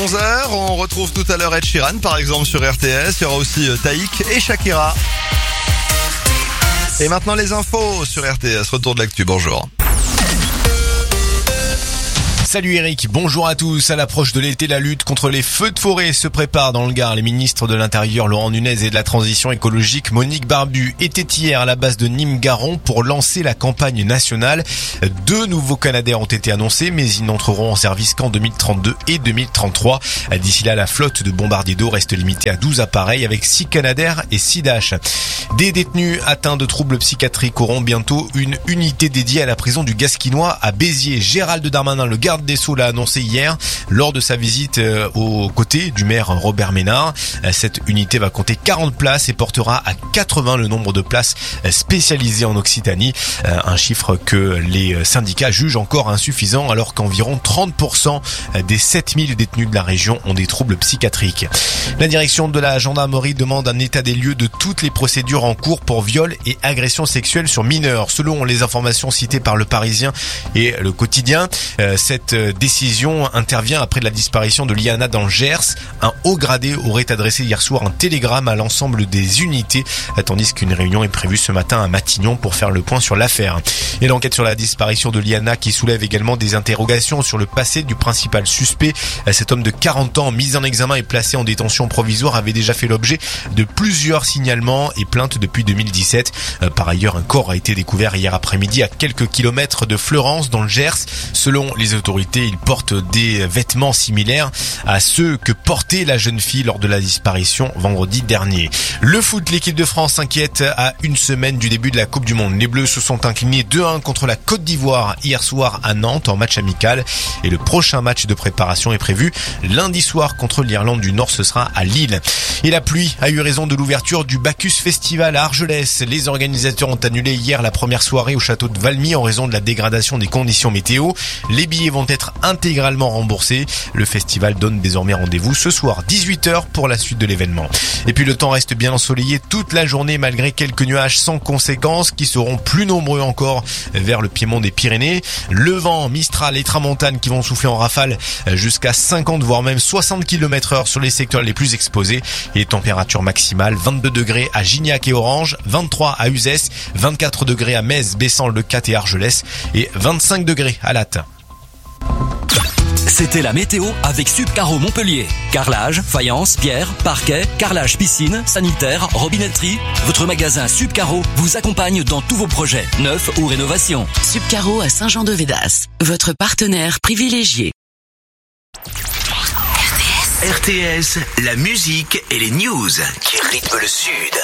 11h, on retrouve tout à l'heure Ed Sheeran par exemple sur RTS, il y aura aussi Taïk et Shakira. Et maintenant les infos sur RTS, retour de l'actu, bonjour. Salut Eric, bonjour à tous. À l'approche de l'été, la lutte contre les feux de forêt se prépare dans le Gard. Les ministres de l'Intérieur Laurent Nunez et de la Transition écologique Monique Barbu étaient hier à la base de Nîmes-Garon pour lancer la campagne nationale. 2 nouveaux Canadair ont été annoncés, mais ils n'entreront en service qu'en 2032 et 2033. D'ici là, la flotte de bombardiers d'eau reste limitée à 12 appareils avec 6 Canadair et 6 Dash. Des détenus atteints de troubles psychiatriques auront bientôt une unité dédiée à la prison du Gasquinois à Béziers. Gérald Darmanin, le garde des Sceaux, l'a annoncé hier lors de sa visite aux côtés du maire Robert Ménard. Cette unité va compter 40 places et portera à 80 le nombre de places spécialisées en Occitanie. Un chiffre que les syndicats jugent encore insuffisant alors qu'environ 30% des 7000 détenus de la région ont des troubles psychiatriques. La direction de la gendarmerie demande un état des lieux de toutes les procédures en cours pour viol et agression sexuelle sur mineurs. Selon les informations citées par Le Parisien et Le Quotidien, cette décision intervient après la disparition de Liana dans le Gers. Un haut gradé aurait adressé hier soir un télégramme à l'ensemble des unités, tandis qu'une réunion est prévue ce matin à Matignon pour faire le point sur l'affaire. Et l'enquête sur la disparition de Liana qui soulève également des interrogations sur le passé du principal suspect. Cet homme de 40 ans, mis en examen et placé en détention provisoire, avait déjà fait l'objet de plusieurs signalements et plaintes depuis 2017. Par ailleurs, un corps a été découvert hier après-midi à quelques kilomètres de Fleurance dans le Gers. Selon les autorités, il porte des vêtements similaires à ceux que portait la jeune fille lors de la disparition vendredi dernier. Le foot, l'équipe de France s'inquiète à une semaine du début de la Coupe du Monde. Les Bleus se sont inclinés 2-1 contre la Côte d'Ivoire hier soir à Nantes en match amical. Et le prochain match de préparation est prévu lundi soir contre l'Irlande du Nord, ce sera à Lille. Et la pluie a eu raison de l'ouverture du Bacchus Festival à Argelès. Les organisateurs ont annulé hier la première soirée au château de Valmy en raison de la dégradation des conditions météo. Les billets vont être intégralement remboursés. Le festival donne désormais rendez-vous ce soir 18h pour la suite de l'événement. Et puis le temps reste bien ensoleillé toute la journée malgré quelques nuages sans conséquences qui seront plus nombreux encore vers le piémont des Pyrénées. Le vent, Mistral et Tramontane qui vont souffler en rafale jusqu'à 50 voire même 60 km/h sur les secteurs les plus exposés. Et les températures maximales 22 degrés à Gignac et Orange, 23 à Uzès, 24 degrés à Metz, Bessan, Le Cat et Argelès et 25 degrés à Latte. C'était la météo avec Subcaro Montpellier. Carrelage, faïence, pierre, parquet, carrelage piscine, sanitaire, robinetterie. Votre magasin Subcaro vous accompagne dans tous vos projets, neufs ou rénovations. Subcaro à Saint-Jean-de-Védas, votre partenaire privilégié. RTS, la musique et les news qui rythment le Sud.